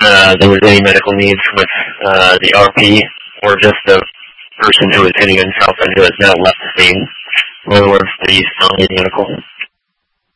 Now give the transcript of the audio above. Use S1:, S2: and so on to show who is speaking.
S1: there was any medical needs with the RP or just the person who was hitting himself and who has now left the scene. In other words, the still need medical.